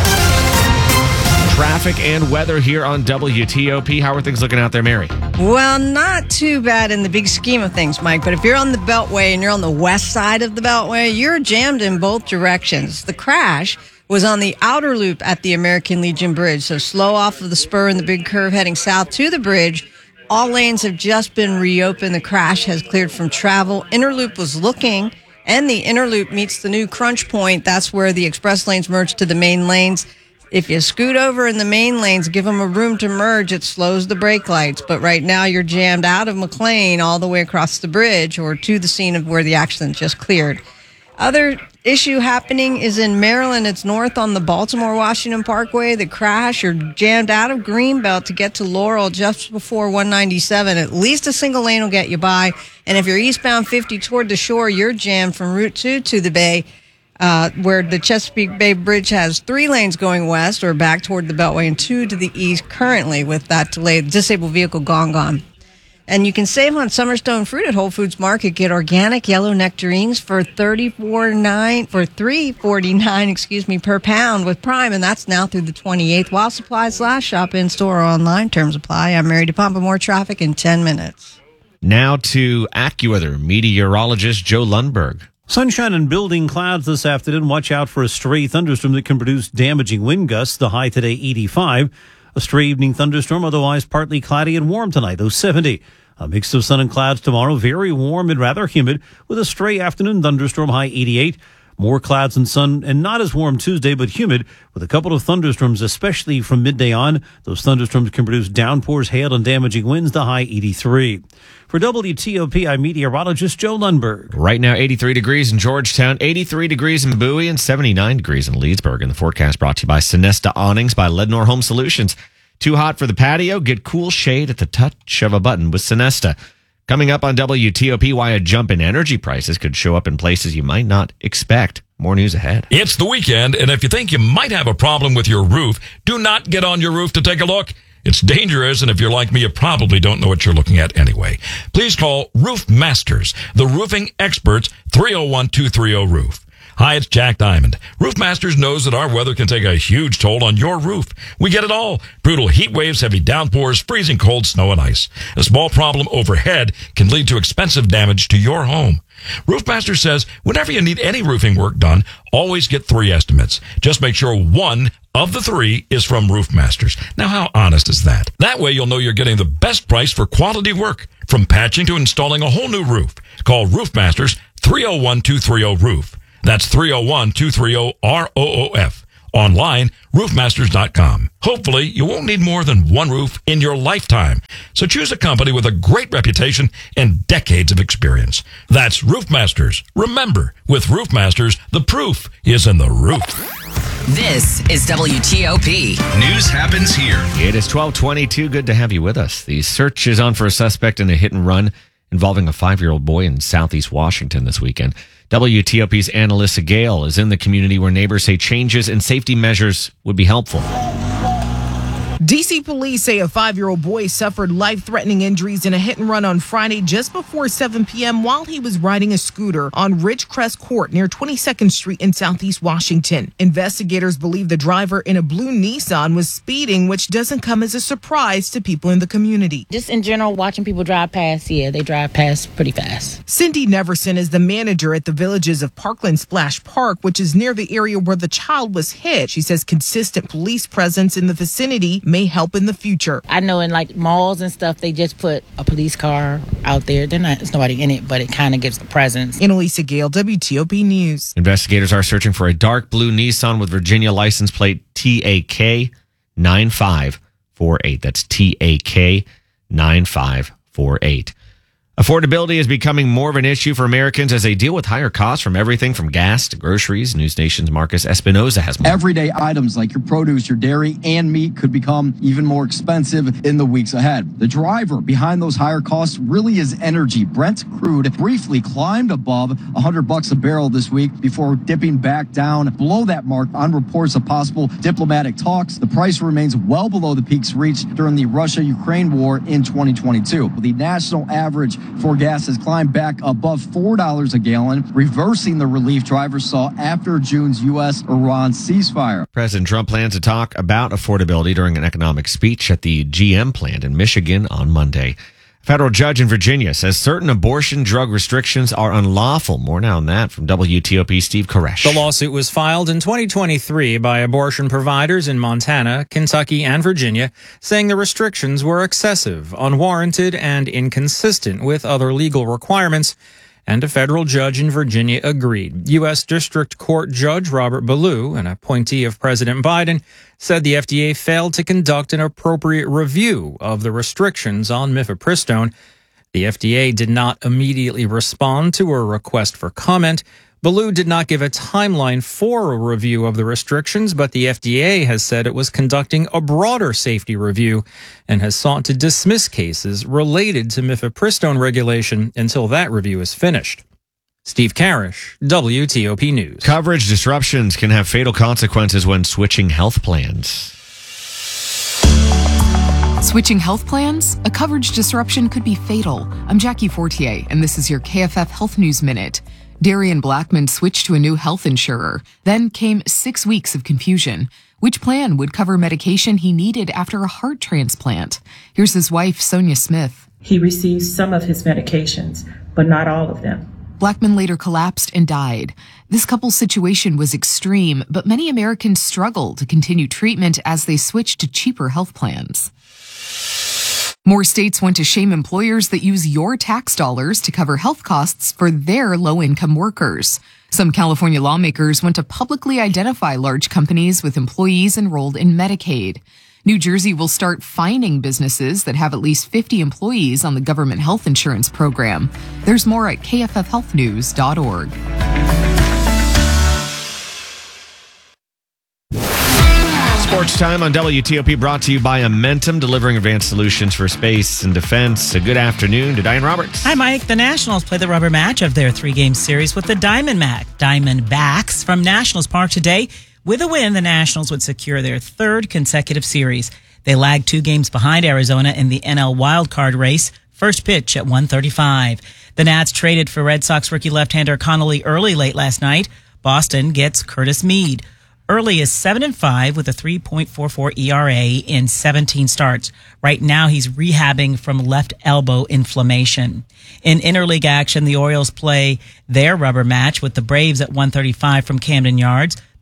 Traffic and weather here on WTOP. How are things looking out there, Mary? Well, not too bad in the big scheme of things, Mike. But if you're on the Beltway and you're on the west side of the Beltway, you're jammed in both directions. The crash was on the outer loop at the American Legion Bridge. So slow off of the spur and the big curve heading south to the bridge. All lanes have just been reopened. The crash has cleared from travel. Inner loop was looking, and the inner loop meets the new crunch point. That's where the express lanes merge to the main lanes. If you scoot over in the main lanes, give them a room to merge, it slows the brake lights. But right now you're jammed out of McLean all the way across the bridge or to the scene of where the accident just cleared. Other issue happening is in Maryland. It's north on the Baltimore-Washington Parkway. The crash, you're jammed out of Greenbelt to get to Laurel just before 197. At least a single lane will get you by. And if you're eastbound 50 toward the shore, you're jammed from Route 2 to the Bay, where the Chesapeake Bay Bridge has 3 lanes going west or back toward the Beltway and 2 to the east currently with that delayed disabled vehicle gone. And you can save on Summerstone fruit at Whole Foods Market. Get organic yellow nectarines for $3.49 per pound with Prime, and that's now through the 28th. While supplies last, shop in store or online. Terms apply. I'm Mary DePompa. More traffic in 10 minutes. Now to AccuWeather meteorologist Joe Lundberg. Sunshine and building clouds this afternoon. Watch out for a stray thunderstorm that can produce damaging wind gusts. The high today, 85. A stray evening thunderstorm, otherwise partly cloudy and warm tonight, though 70. A mix of sun and clouds tomorrow, very warm and rather humid, with a stray afternoon thunderstorm, high 88. More clouds and sun, and not as warm Tuesday, but humid, with a couple of thunderstorms, especially from midday on. Those thunderstorms can produce downpours, hail, and damaging winds, the high 83. For WTOP, I'm meteorologist Joe Lundberg. Right now, 83 degrees in Georgetown, 83 degrees in Bowie, and 79 degrees in Leesburg. And the forecast brought to you by Sonesta Awnings by Lednor Home Solutions. Too hot for the patio? Get cool shade at the touch of a button with Sonesta. Coming up on WTOP, why a jump in energy prices could show up in places you might not expect. More news ahead. It's the weekend, and if you think you might have a problem with your roof, do not get on your roof to take a look. It's dangerous, and if you're like me, you probably don't know what you're looking at anyway. Please call Roof Masters, the roofing experts, 301-230-ROOF. Hi, it's Jack Diamond. Roof Masters knows that our weather can take a huge toll on your roof. We get it all. Brutal heat waves, heavy downpours, freezing cold, snow, and ice. A small problem overhead can lead to expensive damage to your home. Roof Masters says whenever you need any roofing work done, always get 3 estimates. Just make sure one of the 3 is from Roof Masters. Now, how honest is that? That way you'll know you're getting the best price for quality work, from patching to installing a whole new roof. Call Roof Masters 301-230-ROOF. That's 301-230-ROOF. Online, roofmasters.com. Hopefully, you won't need more than one roof in your lifetime. So choose a company with a great reputation and decades of experience. That's Roof Masters. Remember, with Roof Masters, the proof is in the roof. This is WTOP. News happens here. It is 12:22. Good to have you with us. The search is on for a suspect in a hit and run involving a 5-year-old boy in Southeast Washington this weekend. WTOP's Annalisa Gale is in the community where neighbors say changes in safety measures would be helpful. D.C. police say a 5-year-old boy suffered life-threatening injuries in a hit-and-run on Friday just before 7 p.m. while he was riding a scooter on Ridgecrest Court near 22nd Street in Southeast Washington. Investigators believe the driver in a blue Nissan was speeding, which doesn't come as a surprise to people in the community. Just in general, watching people drive past, they drive past pretty fast. Cindy Neverson is the manager at the Villages of Parkland Splash Park, which is near the area where the child was hit. She says consistent police presence in the vicinity may help in the future. I know in like malls and stuff, they just put a police car out there. There's nobody in it, but it kind of gives the presence. Annalisa Gale, WTOP News. Investigators are searching for a dark blue Nissan with Virginia license plate TAK 9548. That's TAK 9548. Affordability is becoming more of an issue for Americans as they deal with higher costs from everything from gas to groceries. News Nation's Marcus Espinoza has more. Everyday items like your produce, your dairy, and meat could become even more expensive in the weeks ahead. The driver behind those higher costs really is energy. Brent crude briefly climbed above $100 a barrel this week before dipping back down below that mark on reports of possible diplomatic talks. The price remains well below the peaks reached during the Russia-Ukraine war in 2022. The national average for gas has climbed back above $4 a gallon, reversing the relief drivers saw after June's U.S.-Iran ceasefire. President Trump plans to talk about affordability during an economic speech at the GM plant in Michigan on Monday. A federal judge in Virginia says certain abortion drug restrictions are unlawful. More now on that from WTOP Steve Koresh. The lawsuit was filed in 2023 by abortion providers in Montana, Kentucky, and Virginia, saying the restrictions were excessive, unwarranted, and inconsistent with other legal requirements. And a federal judge in Virginia agreed. U.S. District Court Judge Robert Ballou, an appointee of President Biden, said the FDA failed to conduct an appropriate review of the restrictions on mifepristone. The FDA did not immediately respond to a request for comment. Ballou did not give a timeline for a review of the restrictions, but the FDA has said it was conducting a broader safety review and has sought to dismiss cases related to mifepristone regulation until that review is finished. Steve Karish, WTOP News. Coverage disruptions can have fatal consequences when switching health plans. Switching health plans? A coverage disruption could be fatal. I'm Jackie Fortier, and this is your KFF Health News Minute. Darian Blackman switched to a new health insurer. Then came 6 weeks of confusion. Which plan would cover medication he needed after a heart transplant? Here's his wife, Sonia Smith. He received some of his medications, but not all of them. Blackman later collapsed and died. This couple's situation was extreme, but many Americans struggle to continue treatment as they switch to cheaper health plans. More states want to shame employers that use your tax dollars to cover health costs for their low-income workers. Some California lawmakers want to publicly identify large companies with employees enrolled in Medicaid. New Jersey will start fining businesses that have at least 50 employees on the government health insurance program. There's more at kffhealthnews.org. Sports Time on WTOP brought to you by Amentum, delivering advanced solutions for space and defense. A good afternoon to Diane Roberts. Hi, Mike. The Nationals play the rubber match of their 3-game series with the Diamondbacks from Nationals Park today. With a win, the Nationals would secure their 3rd consecutive series. They lagged 2 games behind Arizona in the NL wildcard race. First pitch at 1:35. The Nats traded for Red Sox rookie left-hander Connolly Early late last night. Boston gets Curtis Mead. Early is 7-5 with a 3.44 ERA in 17 starts. Right now, he's rehabbing from left elbow inflammation. In interleague action, the Orioles play their rubber match with the Braves at 1:35 from Camden Yards.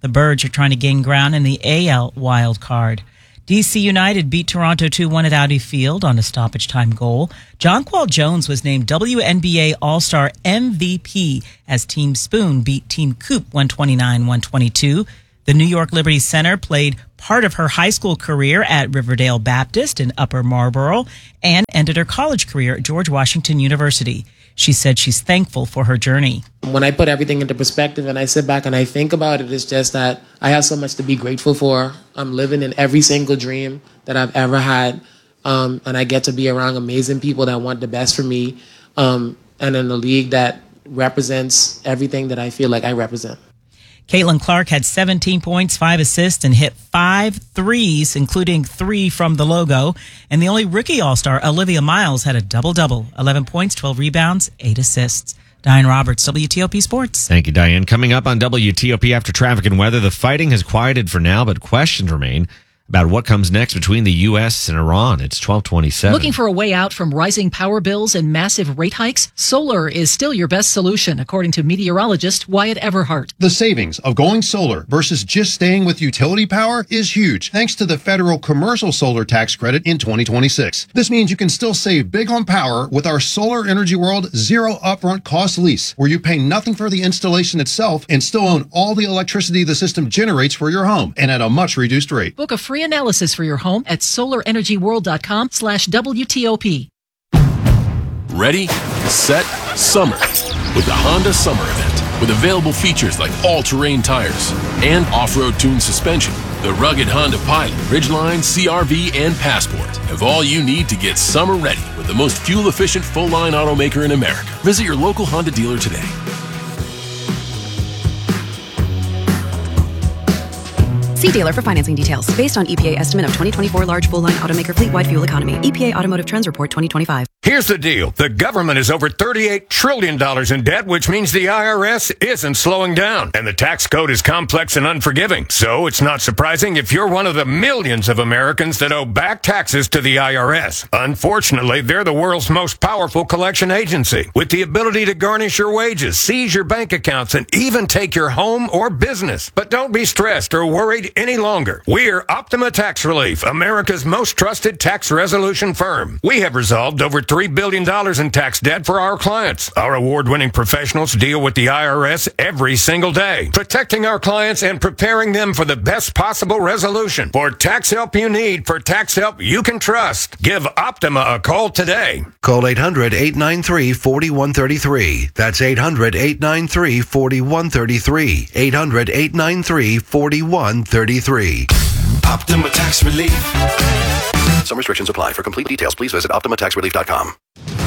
The Birds are trying to gain ground in the AL wild card. DC United beat Toronto 2-1 at Audi Field on a stoppage time goal. Jonquil Jones was named WNBA All-Star MVP as Team Spoon beat Team Coop 129-122. The New York Liberty Center played part of her high school career at Riverdale Baptist in Upper Marlboro and ended her college career at George Washington University. She said she's thankful for her journey. When I put everything into perspective and I sit back and I think about it, it's just that I have so much to be grateful for. I'm living in every single dream that I've ever had, and I get to be around amazing people that want the best for me, and in a league that represents everything that I feel like I represent. Caitlin Clark had 17 points, 5 assists, and hit 5 threes, including 3 from the logo. And the only rookie All-Star, Olivia Miles, had a double-double, 11 points, 12 rebounds, 8 assists. Diane Roberts, WTOP Sports. Thank you, Diane. Coming up on WTOP after traffic and weather, the fighting has quieted for now, but questions remain about what comes next between the U.S. and Iran. It's 12:27. Looking for a way out from rising power bills and massive rate hikes? Solar is still your best solution, according to meteorologist Wyatt Everhart. The savings of going solar versus just staying with utility power is huge, thanks to the federal commercial solar tax credit in 2026. This means you can still save big on power with our Solar Energy World zero upfront cost lease, where you pay nothing for the installation itself and still own all the electricity the system generates for your home, and at a much reduced rate. Book a free analysis for your home at solarenergyworld.com/WTOP. Ready, set, summer with the Honda Summer Event. With available features like all-terrain tires and off-road tuned suspension, the rugged Honda Pilot, Ridgeline, CR-V, and Passport have all you need to get summer ready with the most fuel-efficient full-line automaker in America. Visit your local Honda dealer today. See dealer for financing details. Based on EPA estimate of 2024 large full-line automaker fleet-wide fuel economy. EPA Automotive Trends Report 2025. Here's the deal. The government is over $38 trillion in debt, which means the IRS isn't slowing down. And the tax code is complex and unforgiving. So it's not surprising if you're one of the millions of Americans that owe back taxes to the IRS. Unfortunately, they're the world's most powerful collection agency, with the ability to garnish your wages, seize your bank accounts, and even take your home or business. But don't be stressed or worried any longer. We're Optima Tax Relief, America's most trusted tax resolution firm. We have resolved over $3 billion in tax debt for our clients. Our award-winning professionals deal with the IRS every single day, protecting our clients and preparing them for the best possible resolution. For tax help you need, for tax help you can trust, give Optima a call today. Call 800-893-4133. That's 800-893-4133. 800-893-4133. Optima Tax Relief. Some restrictions apply. For complete details, please visit OptimaTaxRelief.com.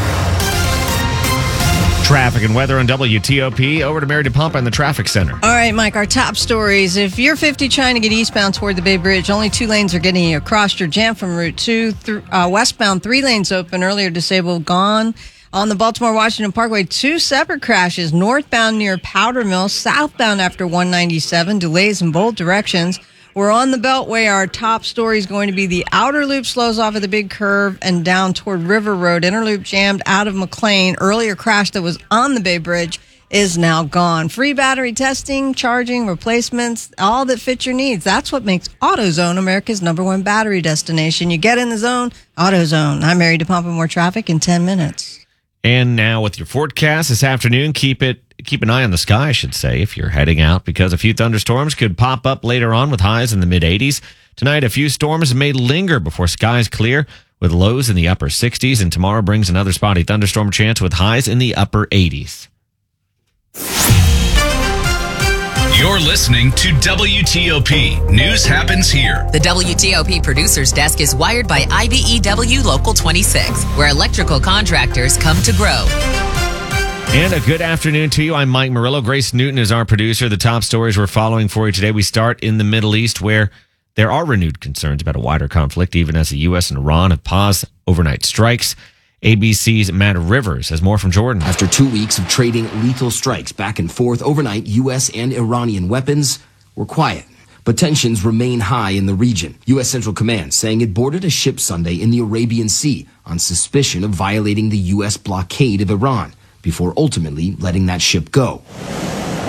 Traffic and weather on WTOP. Over to Mary DePompa in the traffic center. All right, Mike, our top stories. If you're 50 trying to get eastbound toward the Bay Bridge, only 2 lanes are getting you across. Your jam from Route 2. Westbound, 3 lanes open. Earlier disabled, gone. On the Baltimore-Washington Parkway, 2 separate crashes. Northbound near Powder Mill. Southbound after 197. Delays in both directions. We're on the Beltway. Our top story is going to be the outer loop slows off at the big curve and down toward River Road. Inner loop jammed out of McLean. Earlier crash that was on the Bay Bridge is now gone. Free battery testing, charging, replacements, all that fit your needs. That's what makes AutoZone America's #1 battery destination. You get in the zone, AutoZone. I'm Mary DePompa. More traffic in 10 minutes. And now with your forecast this afternoon, keep an eye on the sky, I should say, if you're heading out, because a few thunderstorms could pop up later on with highs in the mid-80s. Tonight, a few storms may linger before skies clear with lows in the upper 60s, and tomorrow brings another spotty thunderstorm chance with highs in the upper 80s. You're listening to WTOP. News happens here. The WTOP Producers Desk is wired by IBEW Local 26, where electrical contractors come to grow. And a good afternoon to you. I'm Mike Murillo. Grace Newton is our producer. The top stories we're following for you today. We start in the Middle East, where there are renewed concerns about a wider conflict, even as the U.S. and Iran have paused overnight strikes. ABC's Matt Rivers has more from Jordan. After 2 weeks of trading lethal strikes back and forth overnight, U.S. and Iranian weapons were quiet. But tensions remain high in the region. U.S. Central Command saying it boarded a ship Sunday in the Arabian Sea on suspicion of violating the U.S. blockade of Iran, before ultimately letting that ship go.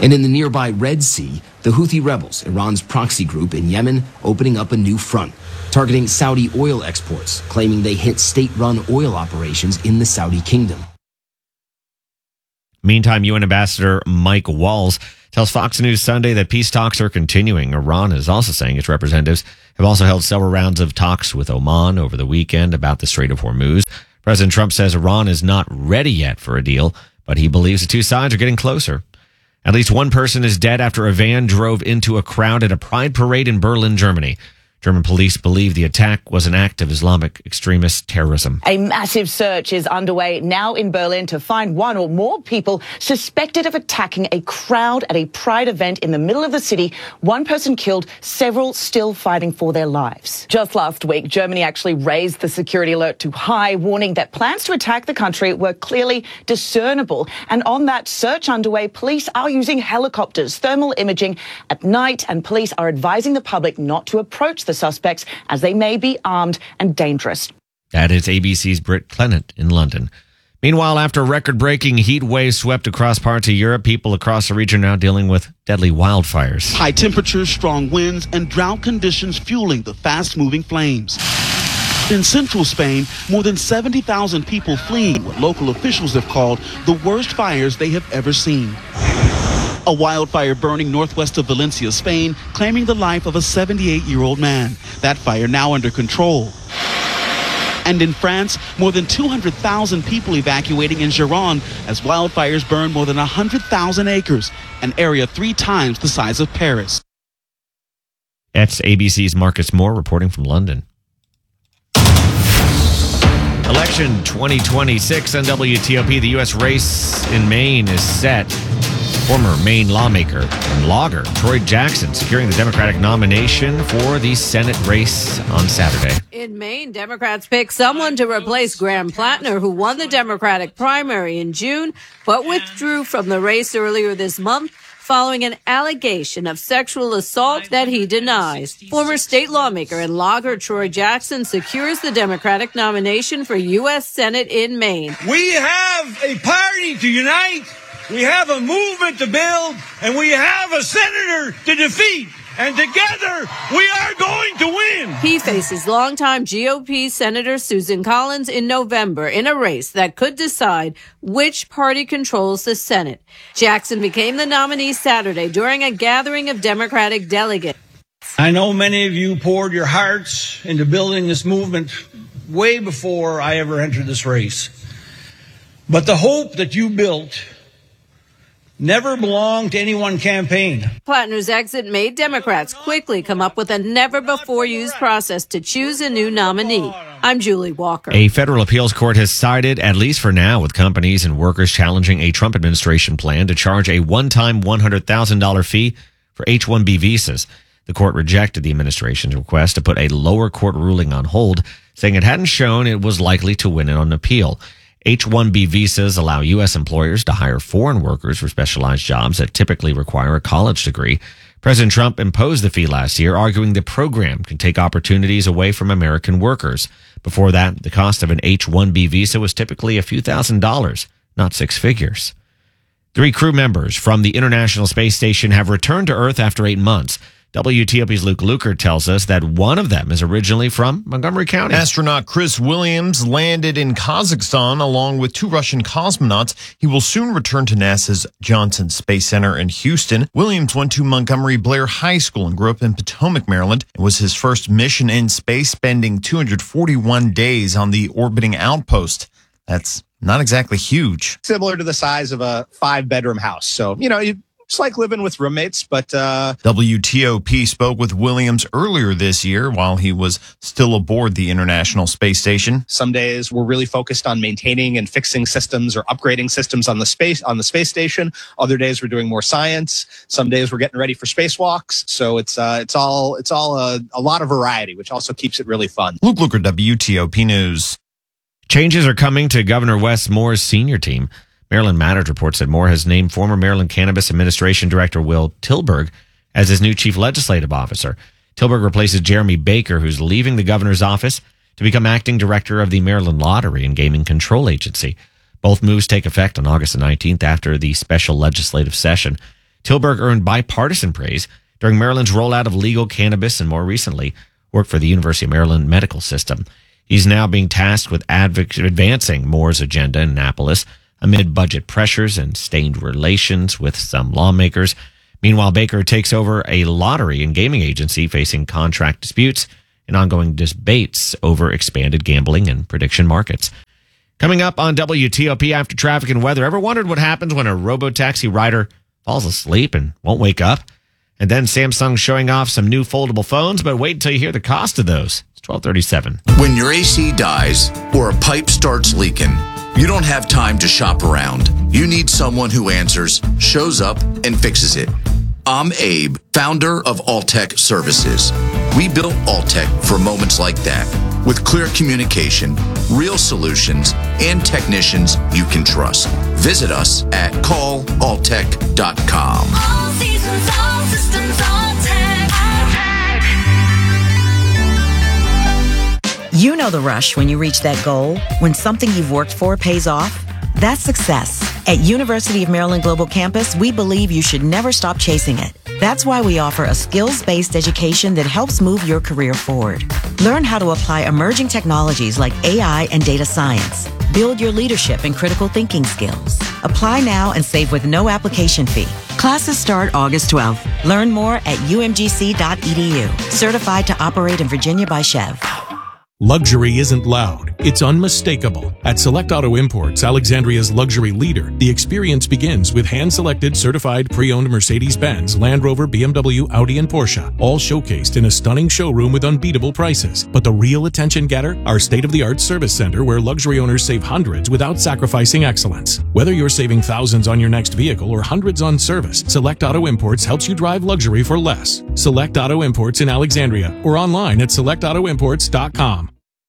And in the nearby Red Sea, the Houthi rebels, Iran's proxy group in Yemen, opening up a new front, targeting Saudi oil exports, claiming they hit state-run oil operations in the Saudi kingdom. Meantime, UN Ambassador Mike Walls tells Fox News Sunday that peace talks are continuing. Iran is also saying its representatives have also held several rounds of talks with Oman over the weekend about the Strait of Hormuz. President Trump says Iran is not ready yet for a deal, but he believes the two sides are getting closer. At least one person is dead after a van drove into a crowd at a pride parade in Berlin, Germany. German police believe the attack was an act of Islamic extremist terrorism. A massive search is underway now in Berlin to find one or more people suspected of attacking a crowd at a pride event in the middle of the city. One person killed, several still fighting for their lives. Just last week, Germany actually raised the security alert to high, warning that plans to attack the country were clearly discernible. And on that search underway, police are using helicopters, thermal imaging at night, and police are advising the public not to approach the suspects as they may be armed and dangerous. That is ABC's Britt Clement in London. Meanwhile, after a record-breaking heat wave swept across parts of Europe, people across the region are now dealing with deadly wildfires. High temperatures, strong winds, and drought conditions fueling the fast-moving flames. In central Spain, more than 70,000 people fleeing what local officials have called the worst fires they have ever seen. A wildfire burning northwest of Valencia, Spain, claiming the life of a 78-year-old man. That fire now under control. And in France, more than 200,000 people evacuating in Gironde as wildfires burn more than 100,000 acres, an area 3 times the size of Paris. That's ABC's Marcus Moore reporting from London. Election 2026 on WTOP. The U.S. race in Maine is set. Former Maine lawmaker and logger Troy Jackson securing the Democratic nomination for the Senate race on Saturday. In Maine, Democrats pick someone to replace Graham Plattner, who won the Democratic primary in June, but withdrew from the race earlier this month following an allegation of sexual assault that he denies. Former state lawmaker and logger Troy Jackson secures the Democratic nomination for U.S. Senate in Maine. We have a party to unite. We have a movement to build, and we have a senator to defeat. And together, we are going to win. He faces longtime GOP Senator Susan Collins in November in a race that could decide which party controls the Senate. Jackson became the nominee Saturday during a gathering of Democratic delegates. I know many of you poured your hearts into building this movement way before I ever entered this race. But the hope that you built never belonged to any one campaign. Plattner's exit made Democrats quickly come up with a never-before-used process to choose a new nominee. I'm Julie Walker. A federal appeals court has sided, at least for now, with companies and workers challenging a Trump administration plan to charge a one-time $100,000 fee for H-1B visas. The court rejected the administration's request to put a lower court ruling on hold, saying it hadn't shown it was likely to win it on appeal. H-1B visas allow U.S. employers to hire foreign workers for specialized jobs that typically require a college degree. President Trump imposed the fee last year, arguing the program can take opportunities away from American workers. Before that, the cost of an H-1B visa was typically a few $1,000s, not 6 figures. 3 crew members from the International Space Station have returned to Earth after 8 months. WTOP's Luke Luker tells us that one of them is originally from Montgomery County. Astronaut Chris Williams landed in Kazakhstan along with 2 Russian cosmonauts. He will soon return to NASA's Johnson Space Center in Houston. Williams went to Montgomery Blair High School and grew up in Potomac, Maryland. It was his first mission in space, spending 241 days on the orbiting outpost. That's not exactly huge. Similar to the size of a 5-bedroom house. So, it's like living with roommates, but... WTOP spoke with Williams earlier this year while he was still aboard the International Space Station. Some days we're really focused on maintaining and fixing systems or upgrading systems on the space station. Other days we're doing more science. Some days we're getting ready for spacewalks. So it's all a lot of variety, which also keeps it really fun. Luke Luker, WTOP News. Changes are coming to Governor Wes Moore's senior team. Maryland Matters reports that Moore has named former Maryland Cannabis Administration Director Will Tilburg as his new chief legislative officer. Tilburg replaces Jeremy Baker, who's leaving the governor's office to become acting director of the Maryland Lottery and Gaming Control Agency. Both moves take effect on August the 19th after the special legislative session. Tilburg earned bipartisan praise during Maryland's rollout of legal cannabis and more recently worked for the University of Maryland medical system. He's now being tasked with advancing Moore's agenda in Annapolis amid budget pressures and strained relations with some lawmakers. Meanwhile, Baker takes over a lottery and gaming agency facing contract disputes and ongoing debates over expanded gambling and prediction markets. Coming up on WTOP after traffic and weather, ever wondered what happens when a robo-taxi rider falls asleep and won't wake up? And then Samsung showing off some new foldable phones, but wait until you hear the cost of those. It's 12:37. When your AC dies or a pipe starts leaking, you don't have time to shop around. You need someone who answers, shows up, and fixes it. I'm Abe, founder of Alltech Services. We built Alltech for moments like that, with clear communication, real solutions, and technicians you can trust. Visit us at callalltech.com. All seasons, all systems, Alltech. You know the rush when you reach that goal, when something you've worked for pays off. That's success. At University of Maryland Global Campus, we believe you should never stop chasing it. That's why we offer a skills-based education that helps move your career forward. Learn how to apply emerging technologies like AI and data science. Build your leadership and critical thinking skills. Apply now and save with no application fee. Classes start August 12th. Learn more at umgc.edu. Certified to operate in Virginia by Chev. Luxury isn't loud, it's unmistakable. At Select Auto Imports, Alexandria's luxury leader, the experience begins with hand-selected, certified, pre-owned Mercedes-Benz, Land Rover, BMW, Audi, and Porsche, all showcased in a stunning showroom with unbeatable prices. But the real attention getter? Our state-of-the-art service center where luxury owners save hundreds without sacrificing excellence. Whether you're saving thousands on your next vehicle or hundreds on service, Select Auto Imports helps you drive luxury for less. Select Auto Imports in Alexandria or online at selectautoimports.com.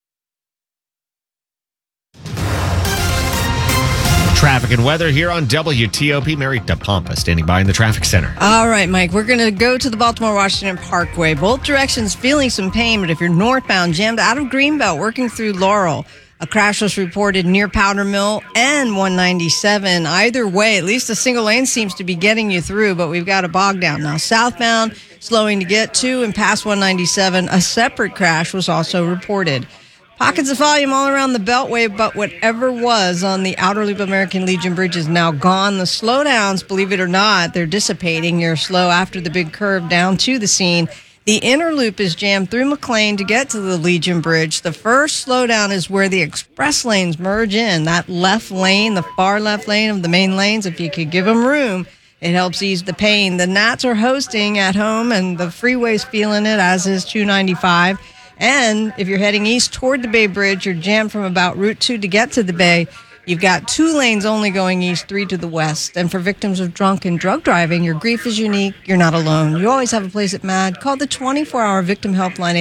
Traffic and weather here on WTOP. Mary DePompa standing by in the traffic center. All right, Mike, we're going to go to the Baltimore-Washington Parkway. Both directions feeling some pain, but if you're northbound, jammed out of Greenbelt, working through Laurel. A crash was reported near Powder Mill and 197. Either way, at least a single lane seems to be getting you through, but we've got a bog down. Now, southbound, slowing to get to and past 197. A separate crash was also reported. Pockets of volume all around the Beltway, but whatever was on the Outer Loop American Legion Bridge is now gone. The slowdowns, believe it or not, they're dissipating. You're slow after the big curve down to the scene. The inner loop is jammed through McLean to get to the Legion Bridge. The first slowdown is where the express lanes merge in. That left lane, the far left lane of the main lanes, if you could give them room, it helps ease the pain. The Nats are hosting at home, and the freeway's feeling it, as is 295. And if you're heading east toward the Bay Bridge, you're jammed from about Route 2 to get to the Bay. You've got 2 lanes only going east, 3 to the west. And for victims of drunk and drug driving, your grief is unique. You're not alone. You always have a place at MADD. Call the 24-hour victim helpline,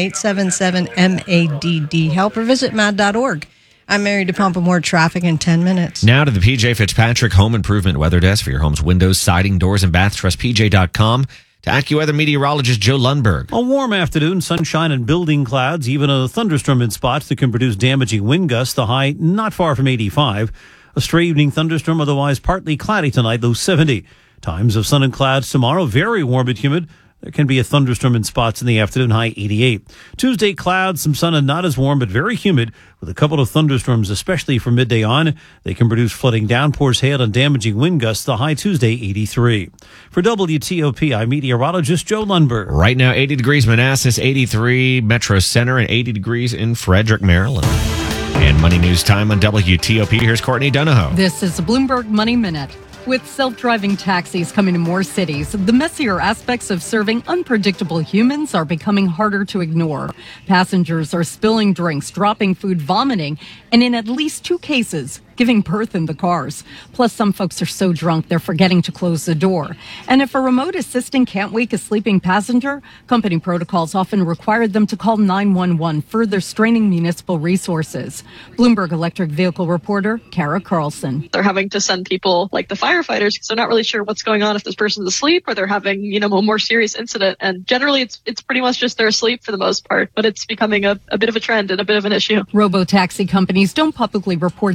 877-MADD-HELP, or visit MADD.org. I'm Mary DePompa. More traffic in 10 minutes. Now to the PJ Fitzpatrick Home Improvement Weather Desk for your home's windows, siding, doors, and baths. Trust PJ.com. To AccuWeather meteorologist Joe Lundberg. A warm afternoon, sunshine and building clouds, even a thunderstorm in spots that can produce damaging wind gusts. The high not far from 85. A stray evening thunderstorm, otherwise partly cloudy tonight, low 70. Times of sun and clouds tomorrow, very warm and humid. There can be a thunderstorm in spots in the afternoon, high 88. Tuesday, clouds, some sun and not as warm, but very humid with a couple of thunderstorms, especially from midday on. They can produce flooding downpours, hail, and damaging wind gusts. The high Tuesday, 83. For WTOP, I'm meteorologist Joe Lundberg. Right now, 80 degrees Manassas, 83 Metro Center, and 80 degrees in Frederick, Maryland. And Money News Time on WTOP. Here's Courtney Donahoe. This is the Bloomberg Money Minute. With self-driving taxis coming to more cities, the messier aspects of serving unpredictable humans are becoming harder to ignore. Passengers are spilling drinks, dropping food, vomiting, and in at least 2 cases, giving birth in the cars. Plus, some folks are so drunk they're forgetting to close the door. And if a remote assistant can't wake a sleeping passenger, company protocols often require them to call 911, further straining municipal resources. Bloomberg electric vehicle reporter Kara Carlson. They're having to send people like the firefighters because they're not really sure what's going on if this person's asleep or they're having, a more serious incident. And generally, it's pretty much just they're asleep for the most part, but it's becoming a bit of a trend and a bit of an issue. Robo-taxi companies don't publicly report statistics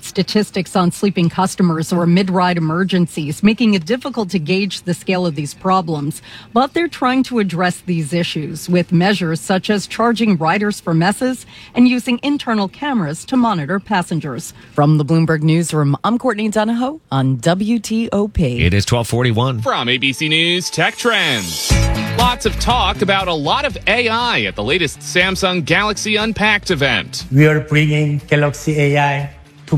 statistics on sleeping customers or mid-ride emergencies, making it difficult to gauge the scale of these problems. But they're trying to address these issues with measures such as charging riders for messes and using internal cameras to monitor passengers. From the Bloomberg Newsroom, I'm Courtney Donahoe on WTOP. It is 12:41. From ABC News Tech Trends. Lots of talk about a lot of AI at the latest Samsung Galaxy Unpacked event. We are bringing Galaxy AI